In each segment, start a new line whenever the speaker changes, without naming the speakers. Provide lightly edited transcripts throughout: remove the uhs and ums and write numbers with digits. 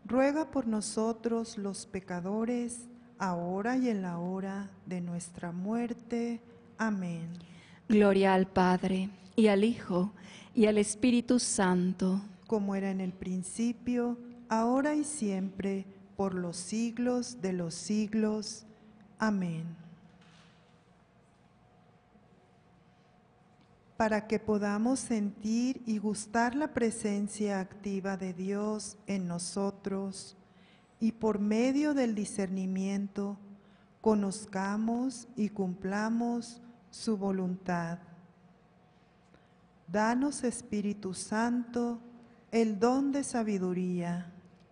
ruega por nosotros los pecadores, ahora y en la hora de nuestra muerte. Amén.
Gloria al Padre, y al Hijo, y al Espíritu Santo.
Como era en el principio, ahora y siempre, por los siglos de los siglos. Amén. Para que podamos sentir y gustar la presencia activa de Dios en nosotros y por medio del discernimiento conozcamos y cumplamos su voluntad. Danos, Espíritu Santo, el don de sabiduría,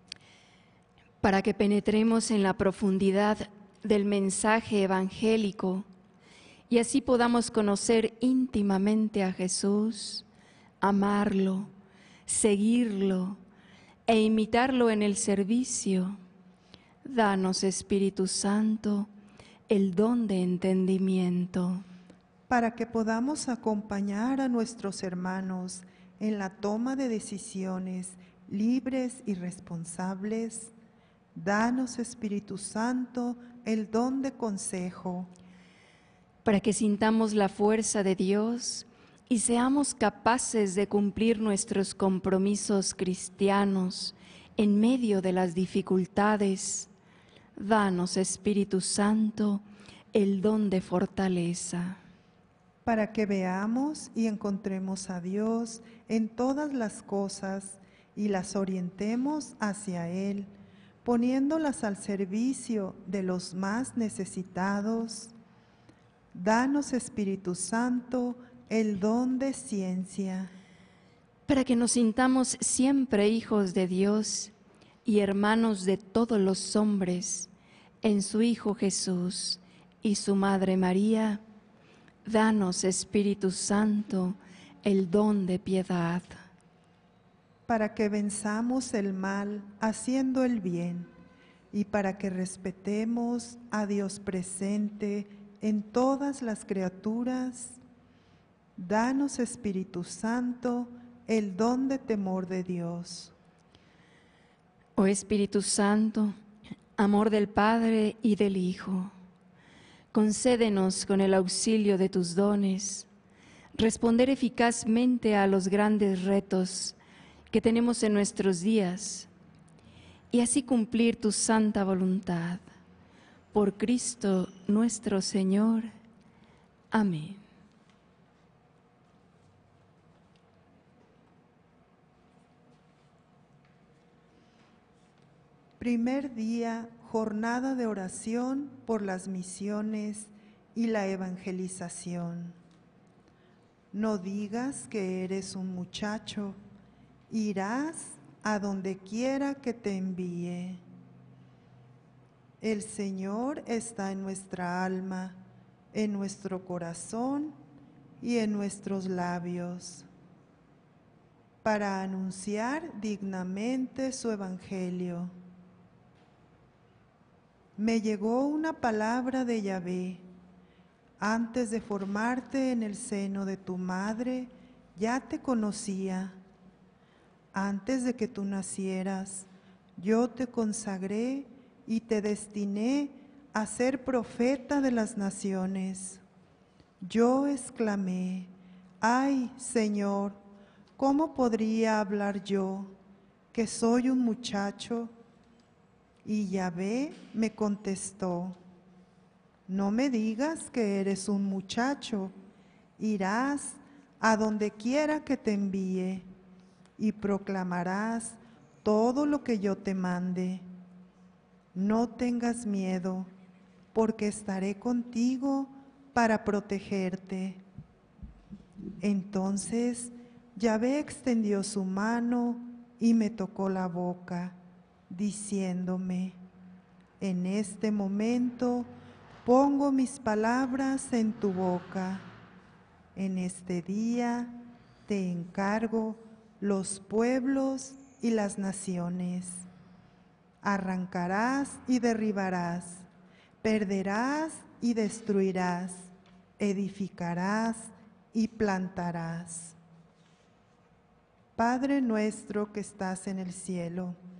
para que penetremos en la profundidad del mensaje evangélico y así podamos conocer íntimamente a Jesús, amarlo, seguirlo e imitarlo en el servicio. Danos, Espíritu Santo, el don de entendimiento,
para que podamos acompañar a nuestros hermanos en la toma de decisiones libres y responsables. Danos, Espíritu Santo, el don de consejo,
para que sintamos la fuerza de Dios y seamos capaces de cumplir nuestros compromisos cristianos en medio de las dificultades. Danos, Espíritu Santo, el don de fortaleza,
para que veamos y encontremos a Dios en todas las cosas y las orientemos hacia Él, poniéndolas al servicio de los más necesitados. Danos, Espíritu Santo, el don de ciencia,
para que nos sintamos siempre hijos de Dios y hermanos de todos los hombres, en su Hijo Jesús y su Madre María. Danos, Espíritu Santo, el don de piedad,
para que venzamos el mal haciendo el bien y para que respetemos a Dios presente en todas las criaturas. Danos, Espíritu Santo, el don de temor de Dios.
Oh Espíritu Santo, amor del Padre y del Hijo, concédenos con el auxilio de tus dones responder eficazmente a los grandes retos que tenemos en nuestros días y así cumplir tu santa voluntad. Por Cristo nuestro Señor. Amén.
Primer día, jornada de oración por las misiones y la evangelización. No digas que eres un muchacho, irás a donde quiera que te envíe. El Señor está en nuestra alma, en nuestro corazón y en nuestros labios, para anunciar dignamente su evangelio. Me llegó una palabra de Yahvé. Antes de formarte en el seno de tu madre, ya te conocía. Antes de que tú nacieras, yo te consagré y te destiné a ser profeta de las naciones. Yo exclamé: ¡ay, Señor! ¿Cómo podría hablar yo, que soy un muchacho? Y Yahvé me contestó: no me digas que eres un muchacho, irás a donde quiera que te envíe y proclamarás todo lo que yo te mande. No tengas miedo, porque estaré contigo para protegerte. Entonces Yahvé extendió su mano y me tocó la boca, diciéndome: en este momento pongo mis palabras en tu boca. En este día te encargo los pueblos y las naciones. Arrancarás y derribarás, perderás y destruirás, edificarás y plantarás. Padre nuestro que estás en el cielo,